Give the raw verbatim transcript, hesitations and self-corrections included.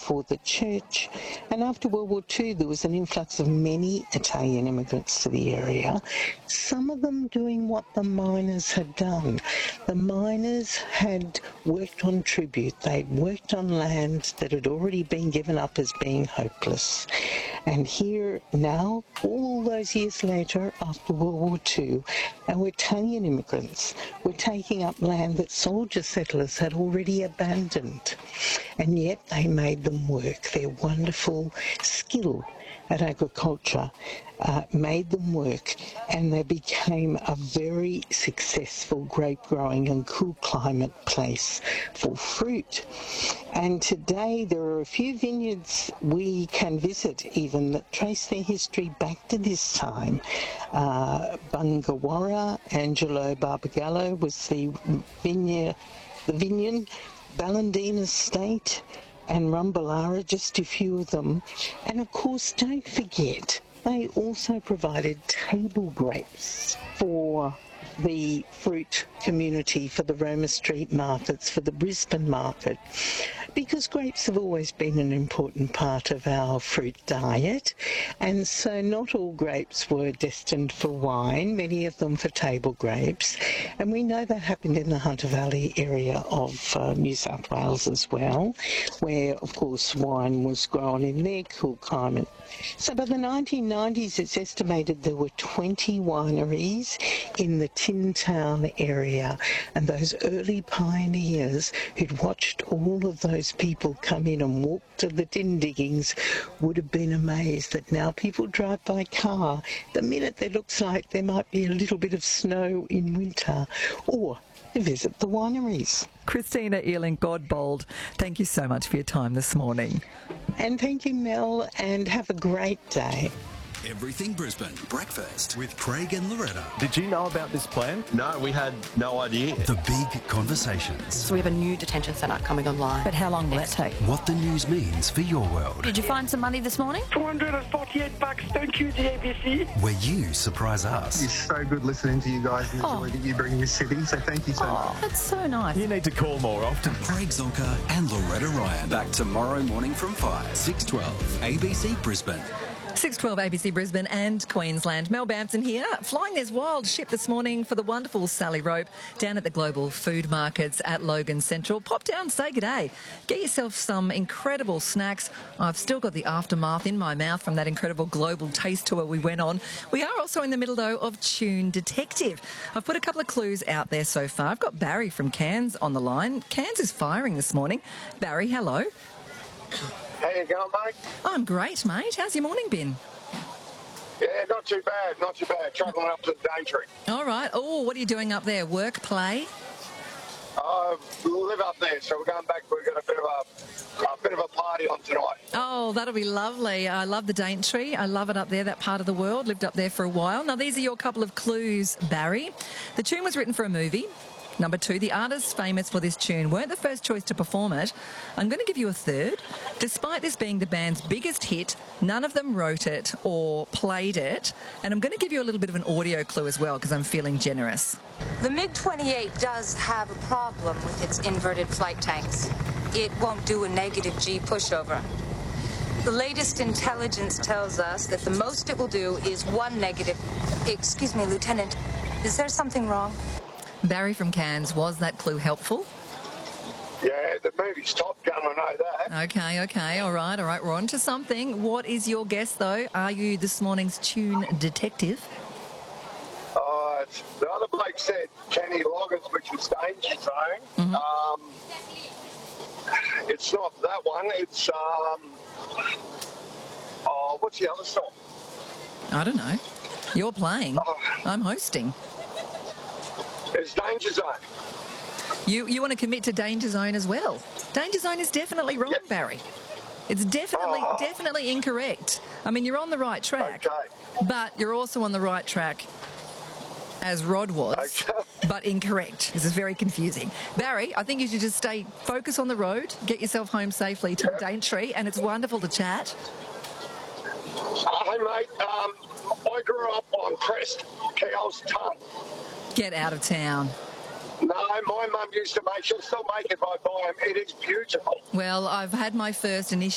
for the church. And after World War Two, there was an influx of many Italian immigrants to the area, some of them doing what the miners had done. The miners had worked on tribute. They'd worked on lands that had already been given up as being hopeless. And here now, all those years later, after World War Two, our Italian immigrants were taking up land that soldier settlers had already abandoned. And yet they made them work. Their wonderful skill at agriculture uh, made them work, and they became a very successful grape growing and cool climate place for fruit. And today there are a few vineyards we can visit even that trace their history back to this time. Uh, Bungawarra, Angelo Barbagallo was the vineyard, the vineyard, Ballandine Estate, and Rumballara, just a few of them. And of course, don't forget, they also provided table grapes for the fruit community, for the Roma Street markets, for the Brisbane market, because grapes have always been an important part of our fruit diet. And so not all grapes were destined for wine, many of them for table grapes. And we know that happened in the Hunter Valley area of uh, New South Wales as well, where, of course, wine was grown in their cool climate. So by the nineteen nineties, it's estimated there were twenty wineries in the Tin Town area, and those early pioneers who'd watched all of those people come in and walk to the tin diggings would have been amazed that now people drive by car the minute there looks like there might be a little bit of snow in winter, or visit the wineries. Christina Ealing-Godbold, thank you so much for your time this morning. And thank you, Mel, and have a great day. Everything Brisbane breakfast with Craig and Loretta. Did you know about this plan? No, we had no idea. The big conversations. So we have a new detention centre coming online. But how long will that take? What the news means for your world. Did you find some money this morning? two hundred forty-eight bucks. Thank you, the A B C. Where you surprise us. It's so good listening to you guys and the Oh. joy that you bring in this city. So thank you so Oh, much. that's so nice. You need to call more often. Craig Zonka and Loretta Ryan. Back tomorrow morning from five. six twelve A B C Brisbane. six twelve A B C Brisbane and Queensland. Mel Bampton here, flying this wild ship this morning for the wonderful Sally Rope down at the Global Food Markets at Logan Central. Pop down, say good day. Get yourself some incredible snacks. I've still got the aftermath in my mouth from that incredible global taste tour we went on. We are also in the middle, though, of Tune Detective. I've put a couple of clues out there so far. I've got Barry from Cairns on the line. Cairns is firing this morning. Barry, hello. How you going, mate? I'm great, mate. How's your morning been? Yeah, not too bad, not too bad. Travelling up to the Daintree. All right. Oh, what are you doing up there? Work, play? I uh, live up there, so we're going back. We've got a bit of a, a bit of a party on tonight. Oh, that'll be lovely. I love the Daintree. I love it up there, that part of the world. Lived up there for a while. Now, these are your couple of clues, Barry. The tune was written for a movie. Number two, the artists famous for this tune weren't the first choice to perform it. I'm going to give you a third. Despite this being the band's biggest hit, none of them wrote it or played it. And I'm going to give you a little bit of an audio clue as well, because I'm feeling generous. The MiG twenty-eight does have a problem with its inverted flight tanks. It won't do a negative G pushover. The latest intelligence tells us that the most it will do is one negative. Excuse me, Lieutenant, is there something wrong? Barry from Cairns, was that clue helpful? Yeah, the movie's Top Gun, I know that. Okay, okay, all right, all right, we're on to something. What is your guess, though? Are you this morning's tune detective? Uh, it's, the other bloke said Kenny Loggins, which was Danger Zone. Mm-hmm. Um, it's not that one. It's, um, oh, what's the other song? I don't know. You're playing. Oh. I'm hosting. It's Danger Zone. You you want to commit to Danger Zone as well? Danger Zone is definitely wrong, Yep. Barry. It's definitely, Oh. definitely incorrect. I mean, you're on the right track, Okay. but you're also on the right track as Rod was, Okay. but incorrect. This is very confusing. Barry, I think you should just stay focused on the road, get yourself home safely to Yep. Daintree, and it's wonderful to chat. Hey, mate, um, I grew up on Crest, Cows Tongue. Get out of town. No, my mum used to make, she'll still make it if I buy them. It is beautiful. Well, I've had my first initial